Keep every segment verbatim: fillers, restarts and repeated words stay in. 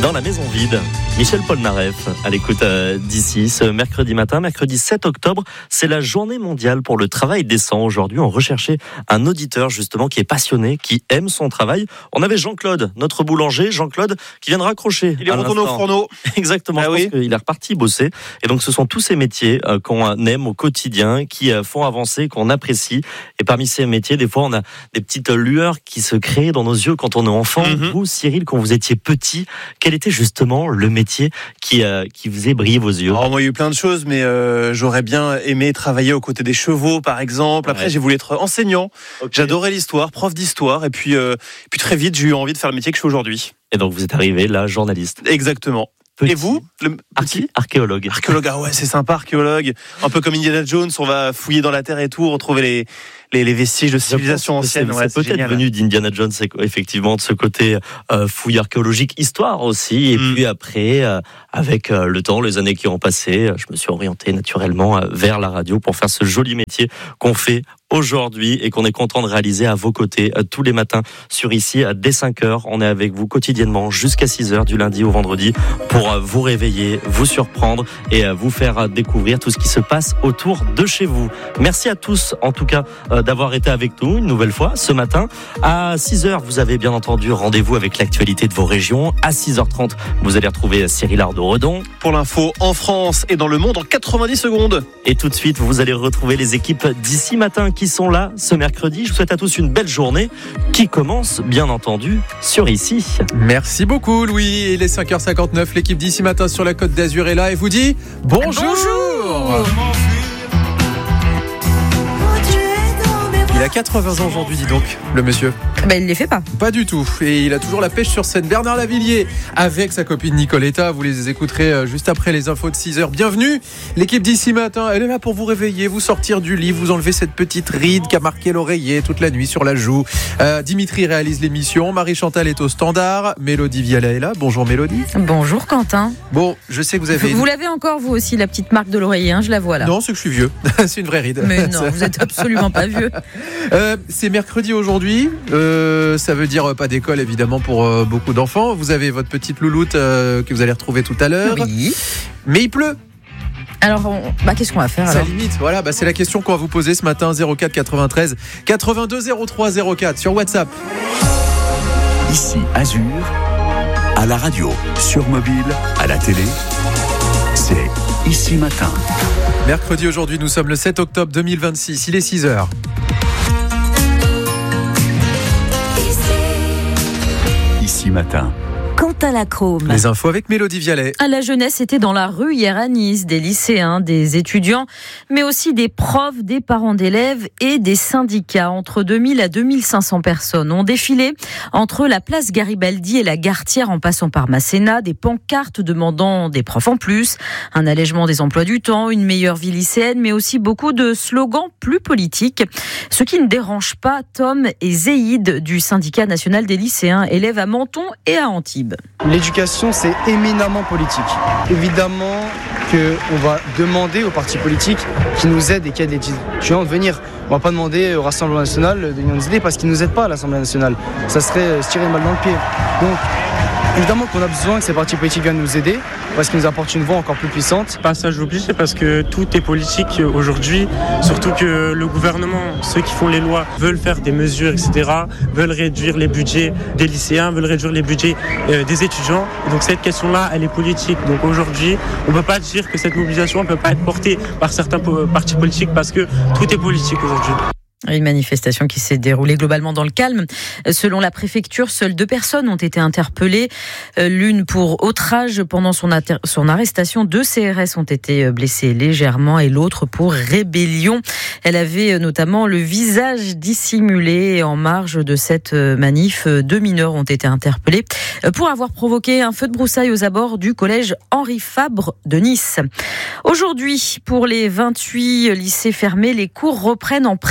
dans la maison vide. Michel Polnareff à l'écoute euh, d'ici ce mercredi matin, mercredi sept octobre, c'est la journée mondiale pour le travail décent. Aujourd'hui, on recherchait un auditeur justement qui est passionné, qui aime son travail. On avait Jean-Claude, notre boulanger, Jean-Claude, qui vient de raccrocher. Il est retourné au fourneau. Exactement, ah je oui. pense qu'il est reparti bosser. Et donc, ce sont tous ces métiers euh, qu'on aime au quotidien, qui euh, font avancer, qu'on apprécie. Et parmi ces métiers, des fois, on a des petites lueurs qui se créent dans nos yeux quand on est enfant. Mm-hmm. Vous, Cyril, quand vous étiez petit, quel était justement le métier qui, euh, qui faisait briller vos yeux? Alors, moi, il y a eu plein de choses, mais euh, j'aurais bien aimé travailler aux côtés des chevaux, par exemple. Après, ouais. j'ai voulu être enseignant. Okay. J'adorais l'histoire, prof d'histoire. Et puis, euh, puis très vite, j'ai eu envie de faire le métier que je fais aujourd'hui. Et donc, vous êtes arrivé là, journaliste. Exactement. Petit. Et vous le Arché- Archéologue. Archéologue, ah ouais, c'est sympa, archéologue. Un peu comme Indiana Jones, on va fouiller dans la terre et tout, retrouver les, les, les vestiges de civilisation ancienne. C'est, ouais, c'est, c'est peut-être génial. Venu d'Indiana Jones, effectivement, de ce côté euh, fouille archéologique, histoire aussi. Et mm. puis après, euh, avec euh, le temps, les années qui ont passé, je me suis orienté naturellement euh, vers la radio pour faire ce joli métier qu'on fait aujourd'hui et qu'on est content de réaliser à vos côtés euh, tous les matins sur ici dès cinq heures. On est avec vous quotidiennement jusqu'à six heures du lundi au vendredi pour euh, vous réveiller, vous surprendre et euh, vous faire euh, découvrir tout ce qui se passe autour de chez vous. Merci à tous en tout cas euh, d'avoir été avec nous une nouvelle fois ce matin. À six heures, vous avez bien entendu rendez-vous avec l'actualité de vos régions. À six heures trente, vous allez retrouver Cyril Ardo-Redon. Pour l'info en France et dans le monde en quatre-vingt-dix secondes. Et tout de suite, vous allez retrouver les équipes d'ici matin qui sont là ce mercredi. Je vous souhaite à tous une belle journée qui commence, bien entendu, sur ici. Merci beaucoup, Louis. Il est cinq heures cinquante-neuf. L'équipe d'ici matin sur la Côte d'Azur est là et vous dit bonjour. Bonjour. Il a quatre-vingts ans aujourd'hui, dis donc, le monsieur. Ben, il ne les fait pas. Pas du tout. Et il a toujours la pêche sur scène. Bernard Lavillier avec sa copine Nicoletta. Vous les écouterez juste après les infos de six heures. Bienvenue. L'équipe d'ici matin, elle est là pour vous réveiller, vous sortir du lit, vous enlever cette petite ride qui a marqué l'oreiller toute la nuit sur la joue. Euh, Dimitri réalise l'émission. Marie-Chantal est au standard. Mélodie Viala est là. Bonjour Mélodie. Bonjour Quentin. Bon, je sais que vous avez... Vous l'avez encore, vous aussi, la petite marque de l'oreiller, hein, je la vois là. Non, c'est que je suis vieux. C'est une vraie ride. Mais non, vous êtes absolument pas vieux. Euh, c'est mercredi aujourd'hui, euh, ça veut dire pas d'école évidemment pour euh, beaucoup d'enfants. Vous avez votre petite louloute euh, que vous allez retrouver tout à l'heure. Oui. Mais il pleut. Alors, on... bah, qu'est-ce qu'on va faire Ça alors limite, voilà, bah, c'est la question qu'on va vous poser ce matin. Zéro quatre quatre-vingt-treize quatre-vingt-deux zéro trois zéro quatre sur WhatsApp. Ici Azur, à la radio, sur mobile, à la télé, c'est Ici Matin. Mercredi aujourd'hui, nous sommes le sept octobre deux mille vingt-six, il est six heures. Ici Matin. Quentin Lacrome. Les infos avec Mélodie Vialet. La jeunesse était dans la rue hier à Nice, des lycéens, des étudiants, mais aussi des profs, des parents d'élèves et des syndicats. Entre deux mille à deux mille cinq cents personnes ont défilé entre la place Garibaldi et la Gartière en passant par Masséna, des pancartes demandant des profs en plus, un allègement des emplois du temps, une meilleure vie lycéenne, mais aussi beaucoup de slogans plus politiques. Ce qui ne dérange pas Tom et Zéïd du syndicat national des lycéens, élèves à Menton et à Antibes. L'éducation, c'est éminemment politique. Évidemment qu'on va demander aux partis politiques qui nous aident et qui aident les étudiants de venir. On ne va pas demander au Rassemblement national de venir nous aider parce qu'ils ne nous aident pas à l'Assemblée nationale. Ça serait se tirer une balle dans le pied. Donc, évidemment qu'on a besoin que ces partis politiques viennent nous aider parce qu'ils nous apportent une voix encore plus puissante. Passage obligé parce que tout est politique aujourd'hui, surtout que le gouvernement, ceux qui font les lois, veulent faire des mesures, et cetera, veulent réduire les budgets des lycéens, veulent réduire les budgets euh, des étudiants. Et donc cette question-là, elle est politique. Donc aujourd'hui, on ne peut pas dire que cette mobilisation ne peut pas être portée par certains po- partis politiques parce que tout est politique aujourd'hui. Une manifestation qui s'est déroulée globalement dans le calme. Selon la préfecture, seules deux personnes ont été interpellées. L'une pour outrage pendant son, atter- son arrestation. Deux C R S ont été blessés légèrement et l'autre pour rébellion. Elle avait notamment le visage dissimulé. En marge de cette manif, deux mineurs ont été interpellés pour avoir provoqué un feu de broussailles aux abords du collège Henri Fabre de Nice. Aujourd'hui, pour les vingt-huit lycées fermés, les cours reprennent en présentiel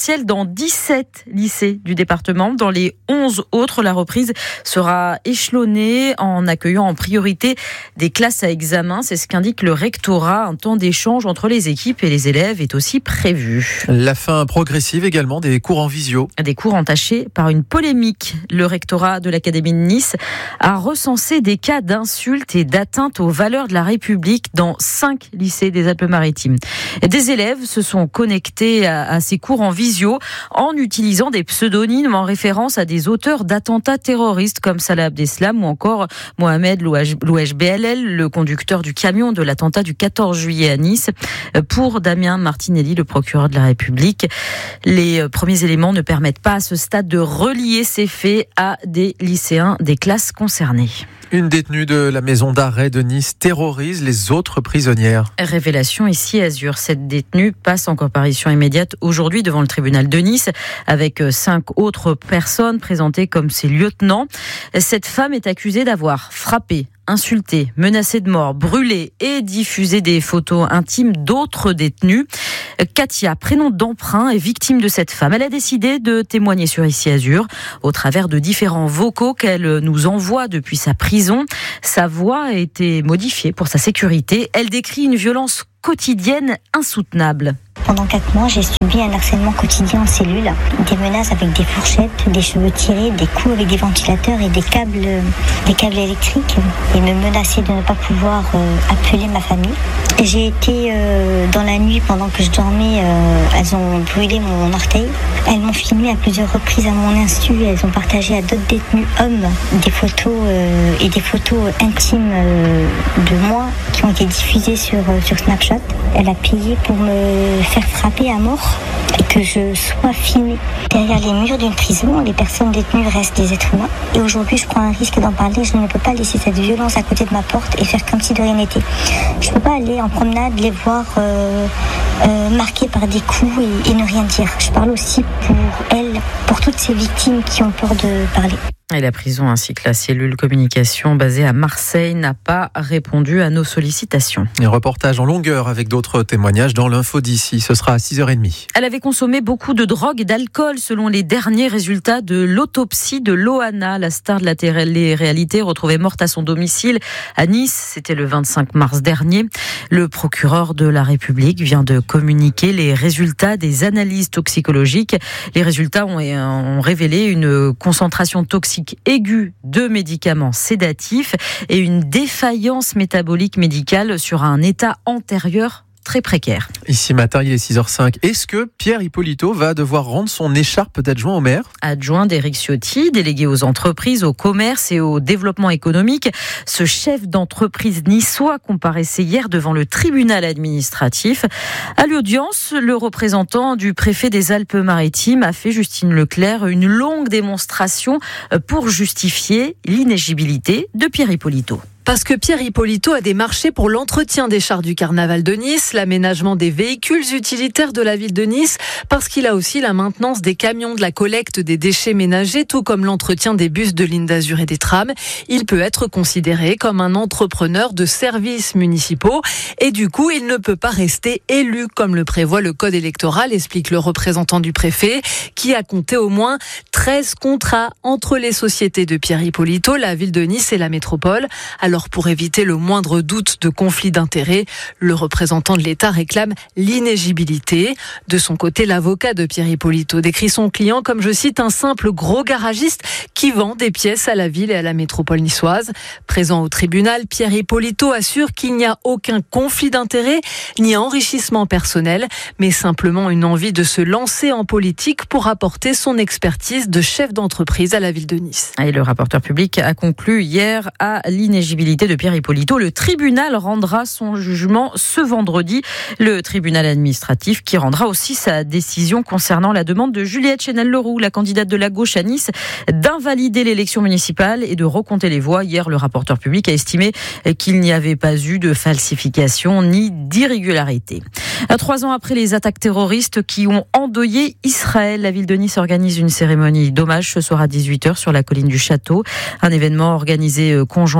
présentiel dans dix-sept lycées du département. Dans les onze autres, la reprise sera échelonnée en accueillant en priorité des classes à examen. C'est ce qu'indique le rectorat. Un temps d'échange entre les équipes et les élèves est aussi prévu. La fin progressive également des cours en visio. Des cours entachés par une polémique. Le rectorat de l'Académie de Nice a recensé des cas d'insultes et d'atteinte aux valeurs de la République dans cinq lycées des Alpes-Maritimes. Des élèves se sont connectés à, à ces cours en visio en utilisant des pseudonymes en référence à des auteurs d'attentats terroristes comme Salah Abdeslam ou encore Mohamed Louej B L L, le conducteur du camion de l'attentat du quatorze juillet à Nice. Pour Damien Martinelli, le procureur de la République, les premiers éléments ne permettent pas à ce stade de relier ces faits à des lycéens des classes concernées. Une détenue de la maison d'arrêt de Nice terrorise les autres prisonnières. Révélation ici Azur. Cette détenue passe en comparution immédiate aujourd'hui devant le tribunal de Nice avec cinq autres personnes présentées comme ses lieutenants. Cette femme est accusée d'avoir frappé, insulté, menacé de mort, brûlé et diffusé des photos intimes d'autres détenus. Katia, prénom d'emprunt, est victime de cette femme. Elle a décidé de témoigner sur Ici Azur au travers de différents vocaux qu'elle nous envoie depuis sa prison. Sa voix a été modifiée pour sa sécurité. Elle décrit une violence quotidienne insoutenable. Pendant quatre mois, j'ai subi un harcèlement quotidien en cellule, des menaces avec des fourchettes, des cheveux tirés, des coups avec des ventilateurs et des câbles, des câbles électriques, et me menacer de ne pas pouvoir euh, appeler ma famille. J'ai été euh, dans la nuit pendant que je dormais, euh, elles ont brûlé mon orteil. Elles m'ont filmé à plusieurs reprises à mon insu. Elles ont partagé à d'autres détenus hommes des photos euh, et des photos intimes euh, de moi qui ont été diffusées sur, euh, sur Snapchat. Elle a payé pour me faire frapper à mort et que je sois filmée. Derrière les murs d'une prison, les personnes détenues restent des êtres humains. Et aujourd'hui, je prends un risque d'en parler. Je ne peux pas laisser cette violence à côté de ma porte et faire comme si de rien n'était. Je ne peux pas aller en promenade, les voir euh, euh, marquées par des coups et, et ne rien dire. Je parle aussi pour elles, pour toutes ces victimes qui ont peur de parler. Et la prison ainsi que la cellule communication basée à Marseille n'a pas répondu à nos sollicitations. Un reportage en longueur avec d'autres témoignages dans l'info d'ici. Ce sera à six heures trente. Elle avait consommé beaucoup de drogue et d'alcool selon les derniers résultats de l'autopsie de Loana, la star de la télé-réalité retrouvée morte à son domicile à Nice. C'était le vingt-cinq mars dernier. Le procureur de la République vient de communiquer les résultats des analyses toxicologiques. Les résultats ont, ont révélé une concentration toxique aiguë de médicaments sédatifs et une défaillance métabolique médicale sur un état antérieur très précaire. Ici matin, il est six heures cinq. Est-ce que Pierre Ippolito va devoir rendre son écharpe d'adjoint au maire ? Adjoint d'Éric Ciotti, délégué aux entreprises, au commerce et au développement économique, ce chef d'entreprise niçois comparaissait hier devant le tribunal administratif. À l'audience, le représentant du préfet des Alpes-Maritimes a fait, Justine Leclerc, une longue démonstration pour justifier l'inéligibilité de Pierre Ippolito. Parce que Pierre Ippolito a démarché pour l'entretien des chars du carnaval de Nice, l'aménagement des véhicules utilitaires de la ville de Nice, parce qu'il a aussi la maintenance des camions, de la collecte des déchets ménagers, tout comme l'entretien des bus de lignes d'Azur et des trams. Il peut être considéré comme un entrepreneur de services municipaux et du coup, il ne peut pas rester élu comme le prévoit le code électoral, explique le représentant du préfet, qui a compté au moins treize contrats entre les sociétés de Pierre Ippolito, la ville de Nice et la métropole. Alors, pour éviter le moindre doute de conflit d'intérêts, le représentant de l'État réclame l'inéligibilité. De son côté, l'avocat de Pierre Ippolito décrit son client comme, je cite, un simple gros garagiste qui vend des pièces à la ville et à la métropole niçoise. Présent au tribunal, Pierre Ippolito assure qu'il n'y a aucun conflit d'intérêts ni enrichissement personnel, mais simplement une envie de se lancer en politique pour apporter son expertise de chef d'entreprise à la ville de Nice. Et le rapporteur public a conclu hier à l'inéligibilité de Pierre Ippolito. Le tribunal rendra son jugement ce vendredi. Le tribunal administratif qui rendra aussi sa décision concernant la demande de Juliette Chenel-Leroux, la candidate de la gauche à Nice, d'invalider l'élection municipale et de recompter les voix. Hier, le rapporteur public a estimé qu'il n'y avait pas eu de falsification ni d'irrégularité. Trois ans après les attaques terroristes qui ont endeuillé Israël, la ville de Nice organise une cérémonie d'hommage ce soir à dix-huit heures sur la colline du Château. Un événement organisé conjointement par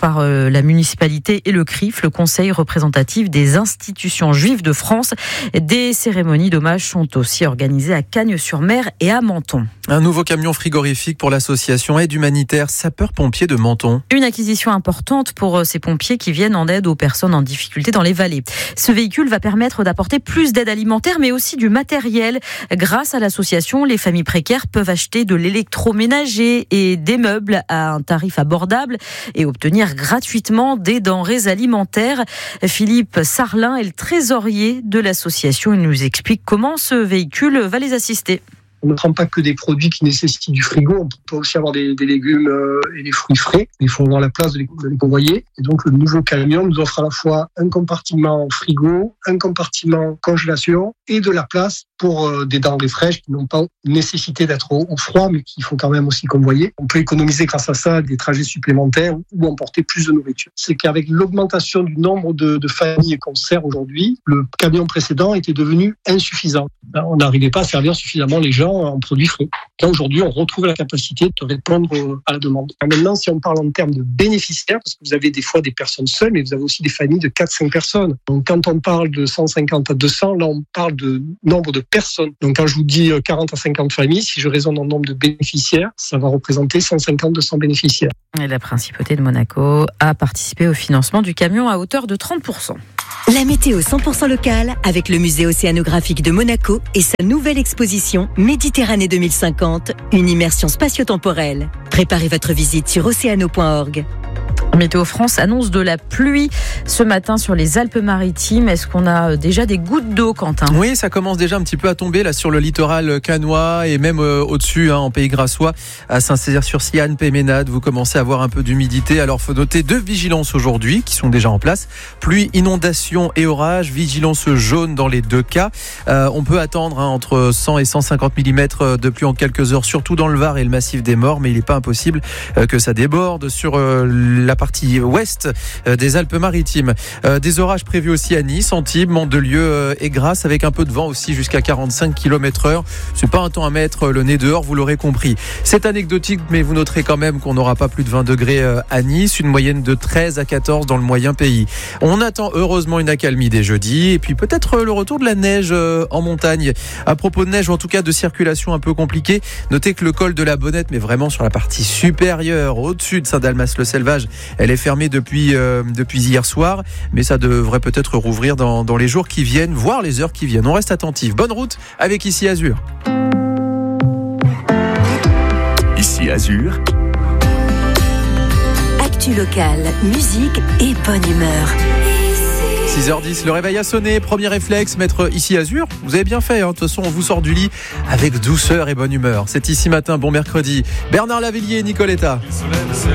par la municipalité et le C R I F, le Conseil représentatif des institutions juives de France. Des cérémonies d'hommage sont aussi organisées à Cagnes-sur-Mer et à Menton. Un nouveau camion frigorifique pour l'association Aide Humanitaire Sapeurs-Pompiers de Menton. Une acquisition importante pour ces pompiers qui viennent en aide aux personnes en difficulté dans les vallées. Ce véhicule va permettre d'apporter plus d'aide alimentaire, mais aussi du matériel. Grâce à l'association, les familles précaires peuvent acheter de l'électroménager et des meubles à un tarif abordable et obtenir gratuitement des denrées alimentaires. Philippe Sarlin est le trésorier de l'association. Il nous explique comment ce véhicule va les assister. On ne prend pas que des produits qui nécessitent du frigo, on peut aussi avoir des, des légumes et des fruits frais. Il faut avoir la place de les, de les convoyer. Et donc le nouveau camion nous offre à la fois un compartiment frigo, un compartiment congélation et de la place pour euh, des denrées fraîches qui n'ont pas nécessité d'être au, au froid, mais qu'il faut quand même aussi convoyer. On peut économiser grâce à ça des trajets supplémentaires ou emporter plus de nourriture. C'est qu'avec l'augmentation du nombre de, de familles qu'on sert aujourd'hui, le camion précédent était devenu insuffisant. On n'arrivait pas à servir suffisamment les gens en produits frais. Là, aujourd'hui, on retrouve la capacité de répondre à la demande. Maintenant, si on parle en termes de bénéficiaires, parce que vous avez des fois des personnes seules, mais vous avez aussi des familles de quatre à cinq personnes. Donc, quand on parle de cent cinquante à deux cents, là, on parle de nombre de personnes. Donc, quand je vous dis quarante à cinquante familles, si je raisonne en nombre de bénéficiaires, ça va représenter cent cinquante à deux cents bénéficiaires. Et la Principauté de Monaco a participé au financement du camion à hauteur de trente pour cent. La météo cent pour cent locale avec le musée océanographique de Monaco et sa nouvelle exposition Méditerranée deux mille cinquante, une immersion spatio-temporelle. Préparez votre visite sur océano point org. Météo France annonce de la pluie ce matin sur les Alpes-Maritimes. Est-ce qu'on a déjà des gouttes d'eau, Quentin ? Oui, ça commence déjà un petit peu à tomber là sur le littoral cannois et même euh, au-dessus hein, en Pays Grassois, à Saint-Césaire-sur-Siane, Péménade. Vous commencez à avoir un peu d'humidité. Alors, faut noter deux vigilances aujourd'hui qui sont déjà en place. Pluie, inondation et orage. Vigilance jaune dans les deux cas. Euh, on peut attendre hein, entre cent et cent cinquante millimètres de pluie en quelques heures, surtout dans le Var et le massif des Morts. Mais il n'est pas impossible euh, que ça déborde sur euh, la partie partie ouest des Alpes-Maritimes. Euh, des orages prévus aussi à Nice, Antibes, Mandelieu euh, et Grasse, avec un peu de vent aussi jusqu'à quarante-cinq kilomètres heure. C'est pas un temps à mettre le nez dehors, vous l'aurez compris. C'est anecdotique, mais vous noterez quand même qu'on n'aura pas plus de vingt degrés euh, à Nice, une moyenne de treize à quatorze dans le moyen pays. On attend heureusement une accalmie dès jeudi, et puis peut-être le retour de la neige euh, en montagne. À propos de neige, ou en tout cas de circulation un peu compliquée, notez que le col de la Bonnette, mais vraiment sur la partie supérieure, au-dessus de Saint-Dalmas-le-Selvage, elle est fermée depuis, euh, depuis hier soir, mais ça devrait peut-être rouvrir dans, dans les jours qui viennent, voire les heures qui viennent. On reste attentif. Bonne route avec Ici Azur. Ici Azur. Actu locale, musique et bonne humeur. six heures dix, le réveil a sonné. Premier réflexe, mettre Ici Azur. Vous avez bien fait, hein. De toute façon, on vous sort du lit avec douceur et bonne humeur. C'est Ici Matin, bon mercredi. Bernard Lavillier et Nicoletta. Il se lève, c'est